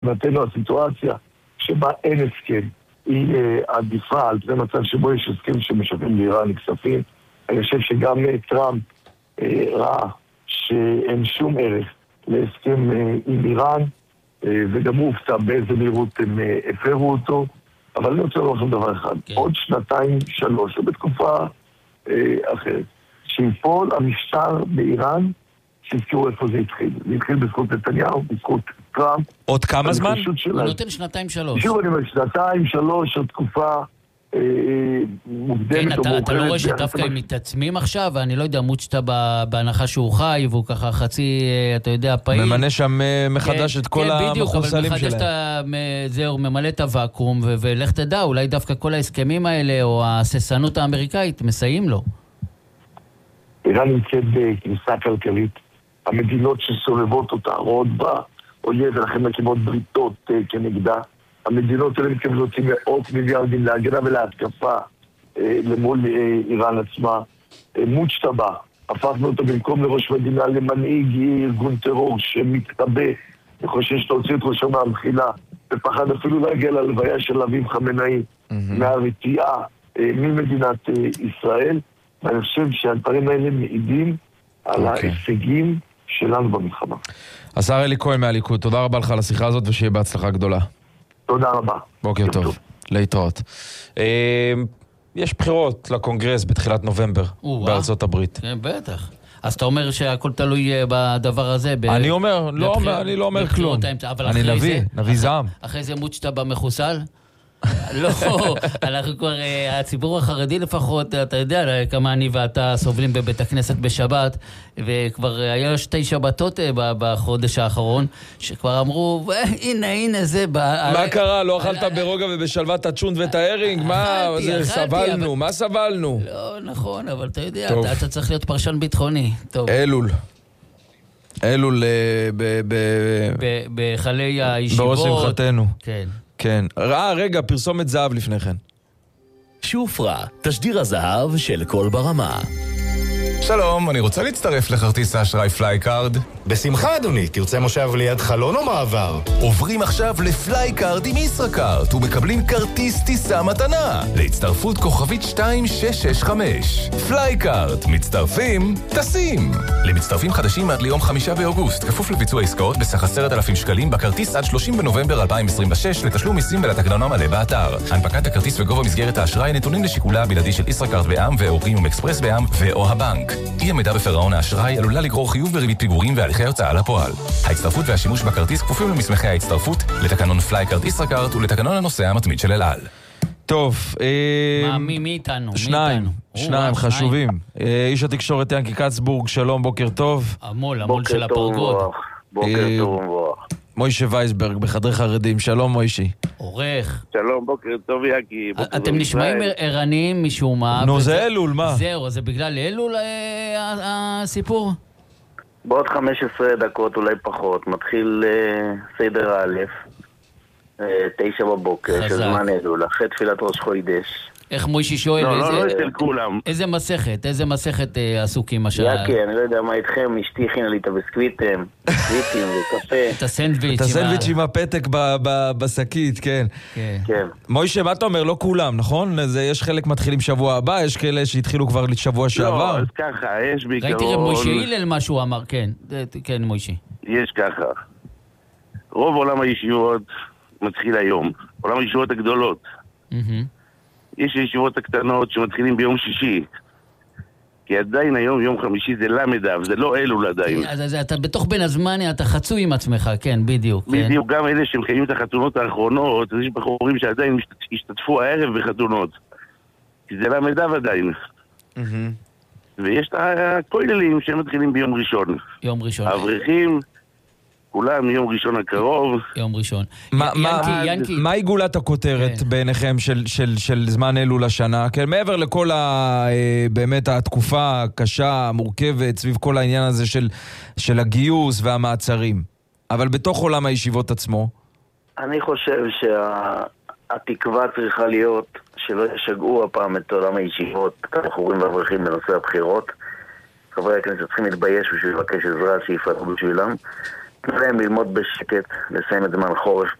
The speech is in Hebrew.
מבחינתנו הסיטואציה שבה אין הסכם היא עדיפה על פני מצב שבו יש הסכם שמשלמים לאיראן כספים. אני חושב שגם טראמפ ראה שאין שום ערך להסכם עם איראן, וגם הוא הופתע באיזה מהירות הם הפרו אותו. אבל אני רוצה לומר לכם דבר אחד, עוד 2-3, או בתקופה אחרת, שיפול המשטר באיראן, שיזכרו איפה זה התחיל. זה התחיל בזכות נתניהו, בזכות טראמפ. עוד כמה זמן? הוא נותן 2-3. שוב אני אומר, 2-3, עוד תקופה מוקדמת. כן, אתה לא רואה שדווקא הם מתעצמים עכשיו, ואני לא יודע, מוצ'טה בהנחה שהוא חי, והוא ככה חצי, אתה יודע, פעיל. ממנה שם מחדש את כל המחוסלים שלהם. זהו, ממלא את הוואקום, ולך תדע, אולי דווקא כל ההסכמים האלה, או הססנות האמריקאית, מסייעים לו. איראן נמצאת בכניסה כלכלית. המדינות שסובבות אותה רואות בה אויב, ולכן מקימות בריתות כנגדה. המדינות האלה מתכוונות להוציא מאות מיליארדים להגנה ולהתקפה למול איראן עצמה. מוצ'טבה, הפכנו אותו במקום לראש מדינה למנהיג ארגון טרור שמתחבא וחושש להוציא את ראשו מהמחילה, ופחד אפילו להגיע ללוויה של אביב חמינאי מהרתיעה ממדינת ישראל. ואני חושב שהדברים האלה מעידים על ההישגים שלנו במלחמה. השר אלי כהן מהליכוד, תודה רבה לך על השיחה הזאת ושיהיה בהצלחה גדולה. תודה רבה. בוקר טוב. להתראות. יש בחירות לקונגרס בתחילת נובמבר בארצות הברית. כן, בטח. אז אתה אומר שהכל תלוי בדבר הזה? אני אומר, אני לא אומר כלום. אני נביא זעם. אחרי זה מוצ'טה במחוסל? לא, אנחנו כבר, הציבור החרדי לפחות, אתה יודע כמה אני ואתה סובלים בבית הכנסת בשבת, וכבר היה 2 שבתות בחודש האחרון, שכבר אמרו, הנה זה מה קרה? לא אכלת ברוגע ובשלוות הצ'ונט ואת ההרינג? מה סבלנו? מה סבלנו? לא, נכון, אבל אתה יודע, אתה צריך להיות פרשן ביטחוני. אלול בחלי הישיבות. בראש שמחתנו. כן. כן. רגע, פרסומת זהב לפני כן. שופרה, תשדיר הזהב של כל ברמה. שלום, אני רוצה להצטרף לכרטיס האשראי פלייקארד. בשמחה אדוני, תרצה מושב ליד חלון או מעבר? עוברים עכשיו לפלייקארד עם ישראכרט ומקבלים כרטיס טיסה מתנה להצטרפות כוכבית 2665. פלייקארד, מצטרפים, טסים. למצטרפים חדשים עד ליום 5 באוגוסט, כפוף לביצוע עסקאות בסך 10,000 שקלים בכרטיס עד 30 בנובמבר 2026 לתשלום מיסים ולתקנון המלא באתר. הנפקת הכרטיס וגובה מסגרת האשראי נתונים לשיקולה הבלעדי של ישראכרט בע"מ ואוריום אקספרס בע"מ ואו הבנק. אי עמידה בפירעון האשראי עלולה לגרור חיוב בריבית פיגורים והליכי הוצאה לפועל. ההצטרפות והשימוש בכרטיס כפופים למסמכי ההצטרפות, לתקנון פלייקארד ישראכרט ולתקנון הנוסע המתמיד של אל על. טוב, מי איתנו? שניים חשובים. איש התקשורת ינקי קצבורג, שלום, בוקר טוב. המול של הפרגוד. בוקר טוב ומבורך. מוישה וייסברג בחדרי חרדים, שלום מוישי. עורך. שלום, בוקר טוב יקי. אתם נשמעים ערניים משום מה. נו, זה אלול, מה? זהו, זה בגלל אלול הסיפור? בעוד 15 דקות, אולי פחות, מתחיל סדר א', 9 בבוקר, שזמן אלול, אחרי תפילת ראש חוידש. איך מוישי שואל? לא אצל כולם. איזה מסכת עסוקים השעה? יקי, אני לא יודע מה איתכם, אשתי הכינה לי את הבסקוויטים וקפה. את הסנדוויץ'. את הסנדוויץ' עם הפתק בשקית, כן. כן. מוישה, מה אתה אומר? לא כולם, נכון? יש חלק מתחילים שבוע הבא, יש כאלה שהתחילו כבר לשבוע שעבר. לא, אז ככה, יש בעיקרון... ראיתי מוישה הילל מה שהוא אמר, כן, מוישה. יש ככה. רוב עולם הישיבות מתחיל היום. עולם הישיבות הגדולות. יש ישיבות הקטנות שמתחילים ביום שישי. כי עדיין היום, יום חמישי, זה למדב, זה לא אלול עדיין. אז אתה בתוך בין הזמן, אתה חצוי עם עצמך, כן, בדיוק. בדיוק, גם אלה שמקיימים את החתונות האחרונות, יש בחורים שעדיין השתתפו הערב בחתונות. כי זה למדב עדיין. ויש את הכוללים שמתחילים ביום ראשון. יום ראשון. האברכים... כולם מיום ראשון הקרוב. יום ראשון. מה עיגולת הכותרת בעיניכם של זמן אלול השנה? כן, מעבר לכל באמת התקופה הקשה, המורכבת, סביב כל העניין הזה של הגיוס והמעצרים. אבל בתוך עולם הישיבות עצמו? אני חושב שהתקווה צריכה להיות שלא ישגעו הפעם את עולם הישיבות, כבחורים ואברכים בנושא הבחירות. חברי הכנסת צריכים להתבייש בשביל לבקש עזרה שיפעלו בשבילם. תנו להם ללמוד בשקט, לסיים את זמן חורף